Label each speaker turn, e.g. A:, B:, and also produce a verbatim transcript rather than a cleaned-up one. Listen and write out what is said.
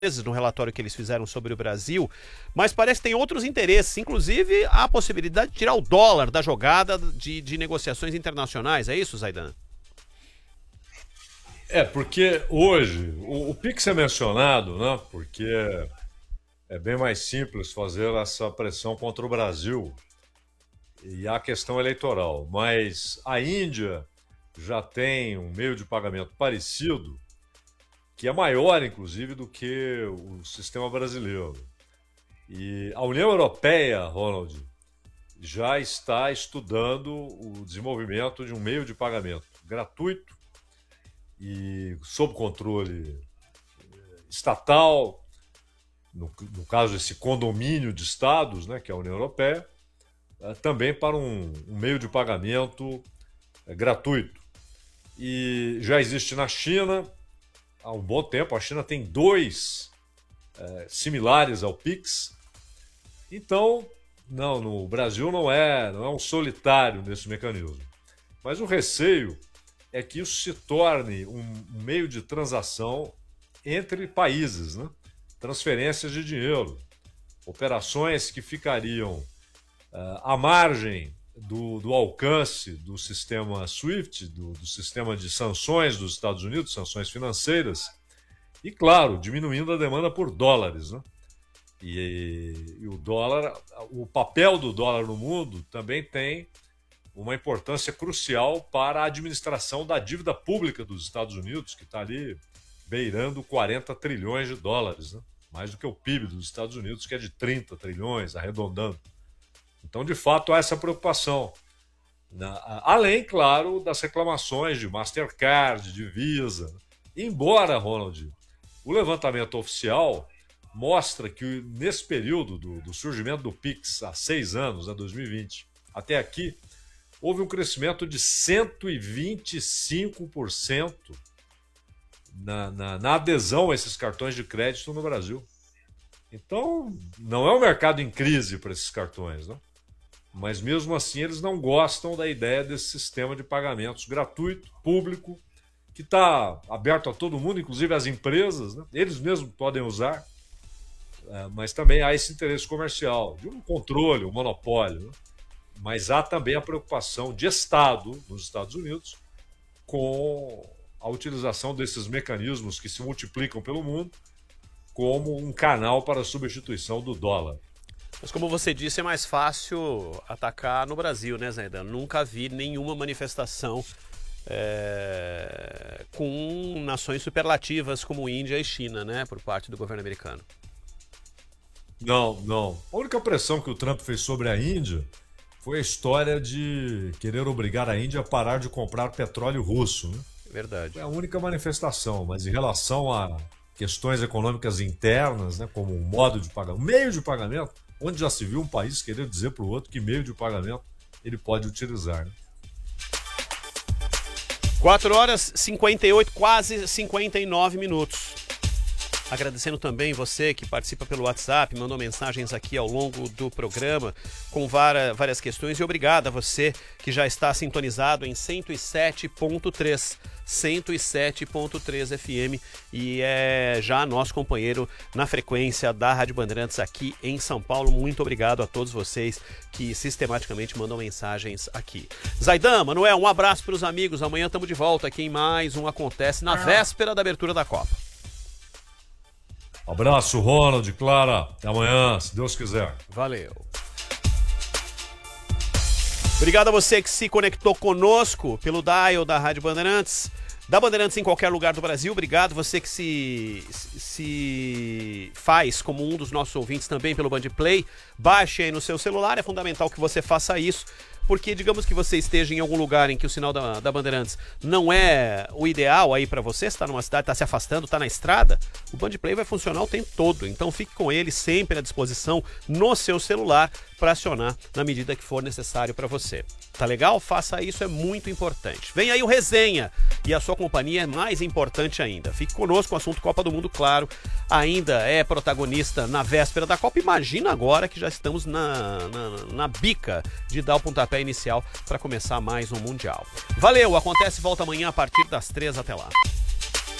A: no relatório que eles fizeram sobre o Brasil, mas parece que tem outros interesses, inclusive a possibilidade de tirar o dólar da jogada de, de negociações internacionais. É isso, Zaidan?
B: É, porque hoje o, o Pix é mencionado, né? Porque é bem mais simples fazer essa pressão contra o Brasil e a questão eleitoral. Mas a Índia já tem um meio de pagamento parecido, que é maior, inclusive, do que o sistema brasileiro. E a União Europeia, Ronald, já está estudando o desenvolvimento de um meio de pagamento gratuito e sob controle estatal, no, no caso esse condomínio de estados, né, que é a União Europeia, também para um, um meio de pagamento é, gratuito. E já existe na China há um bom tempo. A China tem dois é, similares ao Pix. Então, não, no Brasil não é, não é um solitário nesse mecanismo. Mas o receio é que isso se torne um meio de transação entre países, né? Transferências de dinheiro, operações que ficariam uh, à margem do, do alcance do sistema SWIFT, do, do sistema de sanções dos Estados Unidos, sanções financeiras, e, claro, diminuindo a demanda por dólares, né? E, e o dólar, o papel do dólar no mundo também tem uma importância crucial para a administração da dívida pública dos Estados Unidos, que está ali beirando quarenta trilhões de dólares, né? Mais do que o P I B dos Estados Unidos, que é de trinta trilhões, arredondando. Então, de fato, há essa preocupação. Além, claro, das reclamações de Mastercard, de Visa. Embora, Ronald, o levantamento oficial mostra que nesse período do, do surgimento do Pix, há seis anos, a dois mil e vinte, até aqui, houve um crescimento de cento e vinte e cinco por cento na, na, na adesão a esses cartões de crédito no Brasil. Então, não é um mercado em crise para esses cartões, né? Mas mesmo assim eles não gostam da ideia desse sistema de pagamentos gratuito, público, que está aberto a todo mundo, inclusive as empresas, né? Eles mesmos podem usar, mas também há esse interesse comercial, de um controle, um monopólio, né? Mas há também a preocupação de Estado nos Estados Unidos com a utilização desses mecanismos que se multiplicam pelo mundo como um canal para a substituição do dólar.
A: Mas como você disse, é mais fácil atacar no Brasil, né, Zaidan? Nunca vi nenhuma manifestação é, com nações superlativas como Índia e China, né, por parte do governo americano.
B: Não, não. A única pressão que o Trump fez sobre a Índia foi a história de querer obrigar a Índia a parar de comprar petróleo russo, né?
A: Verdade.
B: Foi a única manifestação, mas em relação a questões econômicas internas, né, como um modo de pagamento, meio de pagamento, onde já se viu um país querer dizer para o outro que meio de pagamento ele pode utilizar, né?
A: quatro horas e cinquenta e oito, quase cinquenta e nove minutos. Agradecendo também você que participa pelo WhatsApp, mandou mensagens aqui ao longo do programa com várias questões. E obrigado a você que já está sintonizado em cento e sete ponto três, cento e sete ponto três F M e é já nosso companheiro na frequência da Rádio Bandeirantes aqui em São Paulo. Muito obrigado a todos vocês que sistematicamente mandam mensagens aqui. Zaidan, Manuel, um abraço para os amigos. Amanhã estamos de volta aqui em mais um Acontece na véspera da abertura da Copa.
B: Abraço, Ronald, Clara. Até amanhã, se Deus quiser.
A: Valeu. Obrigado a você que se conectou conosco pelo dial da Rádio Bandeirantes, da Bandeirantes em qualquer lugar do Brasil. Obrigado você que se, se faz como um dos nossos ouvintes também pelo Bandplay. Baixe aí no seu celular, é fundamental que você faça isso. Porque digamos que você esteja em algum lugar em que o sinal da, da Bandeirantes não é o ideal aí para você, está numa cidade, está se afastando, está na estrada, o Bandplay vai funcionar o tempo todo. Então fique com ele sempre à disposição no seu celular para acionar na medida que for necessário para você. Tá legal? Faça isso, é muito importante. Vem aí o Resenha e a sua companhia é mais importante ainda. Fique conosco, o assunto Copa do Mundo, claro, ainda é protagonista na véspera da Copa. Imagina agora que já estamos na, na, na bica de dar o pontapé inicial para começar mais um Mundial. Valeu, Acontece volta amanhã a partir das três, até lá.